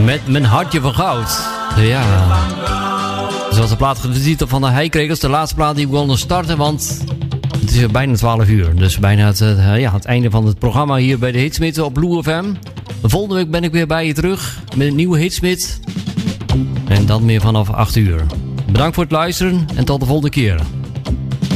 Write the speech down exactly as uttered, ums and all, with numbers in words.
Met mijn hartje van goud. Ja. Zoals de plaat getiteld van de Heikrekels. De laatste plaat die ik wilde starten. Want het is bijna twaalf uur. Dus bijna het, uh, ja, het einde van het programma hier bij de Hitsmith op Blue F M. De volgende week ben ik weer bij je terug. Met een nieuwe Hitsmith. En dan meer vanaf acht uur. Bedankt voor het luisteren. En tot de volgende keer.